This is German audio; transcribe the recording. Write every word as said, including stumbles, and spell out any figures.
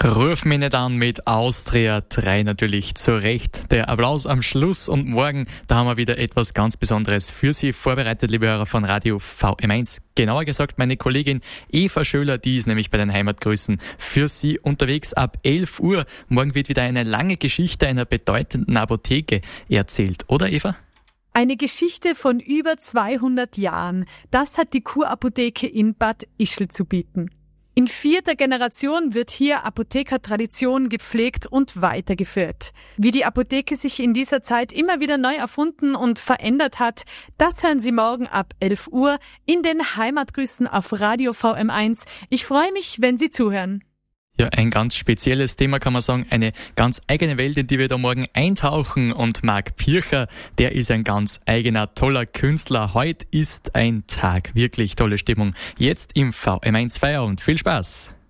Ruf mich nicht an mit Austria drei natürlich zu Recht. Der Applaus am Schluss und morgen, da haben wir wieder etwas ganz Besonderes für Sie vorbereitet, liebe Hörer von Radio V M eins. Genauer gesagt, meine Kollegin Eva Schöler, die ist nämlich bei den Heimatgrüßen für Sie unterwegs ab elf Uhr. Morgen wird wieder eine lange Geschichte einer bedeutenden Apotheke erzählt, oder Eva? Eine Geschichte von über zweihundert Jahren. Das hat die Kurapotheke in Bad Ischl zu bieten. In vierter Generation wird hier Apothekertradition gepflegt und weitergeführt. Wie die Apotheke sich in dieser Zeit immer wieder neu erfunden und verändert hat, das hören Sie morgen ab elf Uhr in den Heimatgrüßen auf Radio V M eins. Ich freue mich, wenn Sie zuhören. Ja, ein ganz spezielles Thema kann man sagen, eine ganz eigene Welt, in die wir da morgen eintauchen. Und Marc Pircher, der ist ein ganz eigener, toller Künstler. Heute ist ein Tag, wirklich tolle Stimmung. Jetzt im V M eins Feierabend. Viel Spaß!